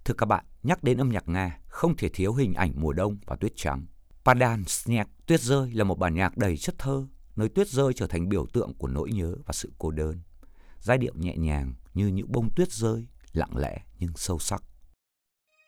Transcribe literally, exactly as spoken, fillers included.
Thưa các bạn, nhắc đến âm nhạc Nga, không thể thiếu hình ảnh mùa đông và tuyết trắng. Padan Sneg, tuyết rơi là một bản nhạc đầy chất thơ, nơi tuyết rơi trở thành biểu tượng của nỗi nhớ và sự cô đơn. Giai điệu nhẹ nhàng như những bông tuyết rơi, lặng lẽ nhưng sâu sắc.